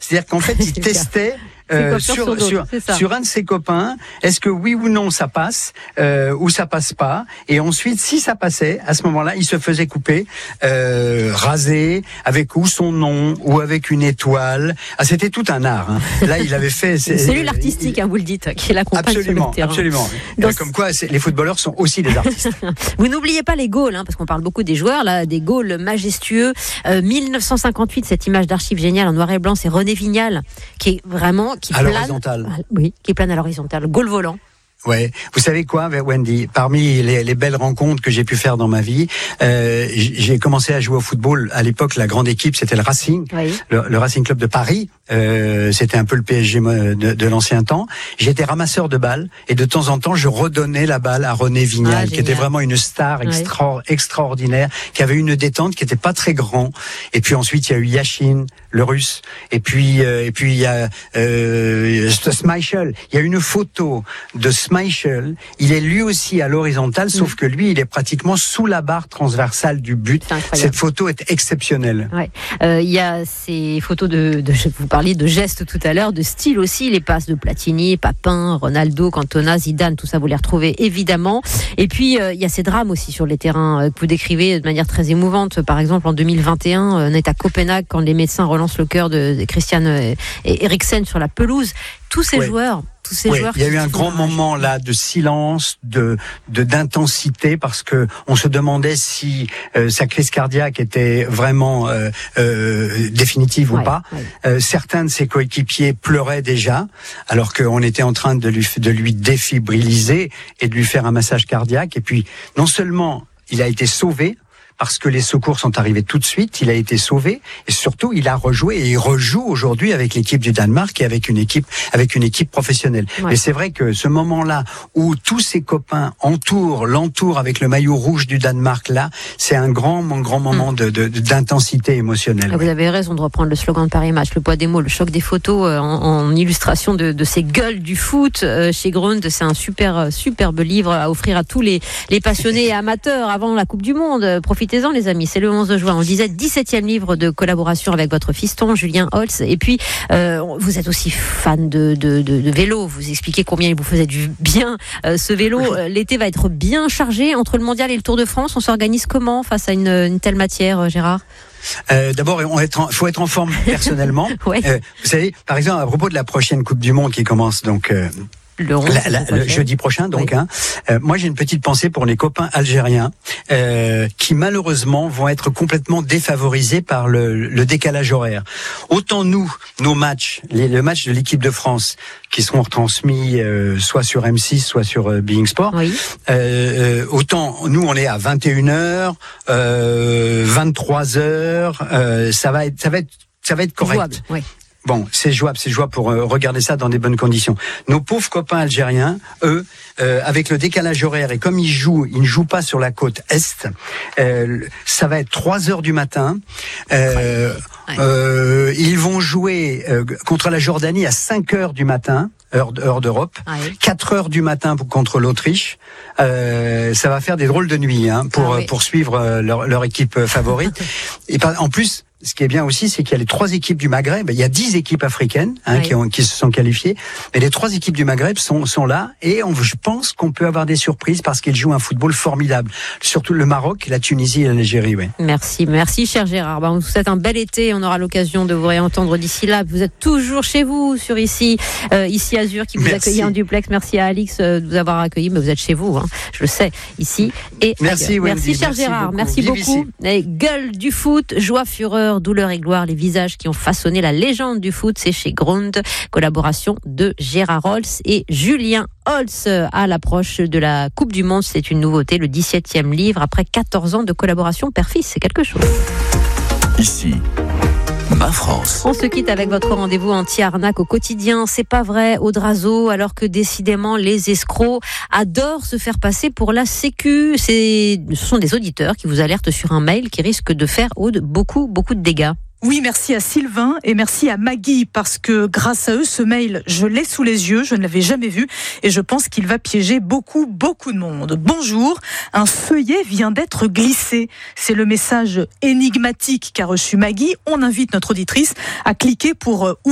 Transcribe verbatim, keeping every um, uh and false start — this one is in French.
C'est-à-dire qu'en fait, il testait Euh, sur, sur, sur, sur un de ses copains, est-ce que oui ou non ça passe, euh, ou ça passe pas, et ensuite si ça passait, à ce moment-là, il se faisait couper, euh, raser, avec ou son nom, ou avec une étoile. Ah, c'était tout un art. Hein. Là, il avait fait... C'est cellule artistique, hein, vous le dites, qui l'accompagne sur le terrain. Absolument, absolument. Comme quoi, les footballeurs sont aussi des artistes. Vous n'oubliez pas les goals, hein, parce qu'on parle beaucoup des joueurs, là, des goals majestueux. Euh, dix-neuf cent cinquante-huit, cette image d'archive géniale en noir et blanc, c'est René Vignal, qui est vraiment... Qui à plane, l'horizontale. Oui, qui plane à l'horizontale. Goal volant. Ouais, vous savez quoi, Wendy, parmi les, les belles rencontres que j'ai pu faire dans ma vie, euh, j'ai commencé à jouer au football. À l'époque, la grande équipe, c'était le Racing, oui. le, le Racing Club de Paris. Euh, c'était un peu le P S G de, de l'ancien temps. J'étais ramasseur de balles et de temps en temps, je redonnais la balle à René Vignal, ah, qui était vraiment une star extra, oui. extraordinaire, qui avait une détente, qui était pas très grand. Et puis ensuite, il y a eu Yashin, le Russe. Et puis, euh, et puis il y a euh, Schmeichel. Il y a une photo de Schmeichel, il est lui aussi à l'horizontale, mmh. sauf que lui, il est pratiquement sous la barre transversale du but. Cette photo est exceptionnelle. Ouais. Euh, il y a ces photos de, de, vous parliez de gestes tout à l'heure, de style aussi, les passes de Platini, Papin, Ronaldo, Cantona, Zidane, tout ça, vous les retrouvez évidemment. Et puis, euh, il y a ces drames aussi sur les terrains euh, que vous décrivez de manière très émouvante. Par exemple, en deux mille vingt et un, on est à Copenhague quand les médecins relancent le cœur de, de Christian et Eriksen sur la pelouse. Tous ces ouais. joueurs, tous ces ouais, joueurs. Il y a eu un grand moment là de silence, de de d'intensité, parce que on se demandait si euh, sa crise cardiaque était vraiment euh, euh, définitive ouais, ou pas. Ouais. Euh, certains de ses coéquipiers pleuraient déjà, alors qu'on était en train de lui de lui défibriliser et de lui faire un massage cardiaque. Et puis non seulement il a été sauvé, parce que les secours sont arrivés tout de suite, il a été sauvé, et surtout il a rejoué, et il rejoue aujourd'hui avec l'équipe du Danemark et avec une équipe avec une équipe professionnelle. Ouais. Mais c'est vrai que ce moment-là où tous ses copains entourent, l'entourent avec le maillot rouge du Danemark, là, c'est un grand, grand moment mmh. de, de, d'intensité émotionnelle. Vous avez raison de reprendre le slogan de Paris Match, le poids des mots, le choc des photos en, en illustration de, de ces gueules du foot euh, chez Grund. C'est un super, superbe livre à offrir à tous les, les passionnés et amateurs avant la Coupe du Monde. Profitez Profitez-en les amis, c'est le onze juin. On le disait, dix-septième livre de collaboration avec votre fiston Julien Holtz. Et puis euh, vous êtes aussi fan de, de, de, de vélo. Vous expliquez combien il vous faisait du bien euh, ce vélo. L'été va être bien chargé entre le mondial et le Tour de France. On s'organise comment face à une, une telle matière, Gérard ? Euh, d'abord, il faut être en forme personnellement. ouais. euh, vous savez, par exemple, à propos de la prochaine Coupe du Monde qui commence donc... Euh, Le, onze, la, la, le jeudi prochain, donc. Oui. Hein, euh, moi, j'ai une petite pensée pour les copains algériens euh, qui malheureusement vont être complètement défavorisés par le, le décalage horaire. Autant nous, nos matchs, les, le match de l'équipe de France, qui seront retransmis euh, soit sur M six, soit sur euh, Being Sport. Oui. Euh, autant nous, on est à vingt et une heures, euh, vingt-trois heures. Euh, ça va être, ça va être, ça va être correct. Jouable, oui. Bon, c'est jouable, c'est jouable pour euh, regarder ça dans des bonnes conditions. Nos pauvres copains algériens, eux, euh, avec le décalage horaire, et comme ils jouent, ils ne jouent pas sur la côte est, euh, ça va être trois heures du matin. Euh, ouais. euh, ils vont jouer euh, contre la Jordanie à cinq heures du matin. Heure, heure d'Europe, ah oui. quatre heures du matin pour, contre l'Autriche. Euh, ça va faire des drôles de nuit hein, pour, ah oui. pour suivre leur, leur équipe favorite. Et par, en plus, ce qui est bien aussi, c'est qu'il y a les trois équipes du Maghreb. Il y a dix équipes africaines hein, oui. qui, ont, qui se sont qualifiées. Mais les trois équipes du Maghreb sont, sont là. Et on, je pense qu'on peut avoir des surprises parce qu'ils jouent un football formidable. Surtout le Maroc, la Tunisie et l'Algérie. Oui. Merci, merci cher Gérard. Ben, on vous souhaite un bel été. On aura l'occasion de vous réentendre d'ici là. Vous êtes toujours chez vous, sur ici, euh, ici Azur, qui vous Merci. accueille en duplex. Merci à Alix euh, de vous avoir accueilli. Mais vous êtes chez vous, hein. Je le sais, ici et Merci, ailleurs. Wendy, merci cher merci Gérard. beaucoup. Merci Vive beaucoup. Et gueule du foot, joie, fureur, douleur et gloire. Les visages qui ont façonné la légende du foot, c'est chez Grund, collaboration de Gérard Holtz et Julien Holtz. À l'approche de la Coupe du Monde, c'est une nouveauté, le dix-septième livre après quatorze ans de collaboration père-fils, c'est quelque chose. Ici, Ma France. On se quitte avec votre rendez-vous anti-arnaque au quotidien. C'est pas vrai, Audrazo, alors que décidément les escrocs adorent se faire passer pour la Sécu. C'est, ce sont des auditeurs qui vous alertent sur un mail qui risque de faire Aude beaucoup, beaucoup de dégâts. Oui, merci à Sylvain et merci à Maggie parce que grâce à eux, ce mail, je l'ai sous les yeux, je ne l'avais jamais vu et je pense qu'il va piéger beaucoup, beaucoup de monde. Bonjour, un feuillet vient d'être glissé. C'est le message énigmatique qu'a reçu Maggie. On invite notre auditrice à cliquer pour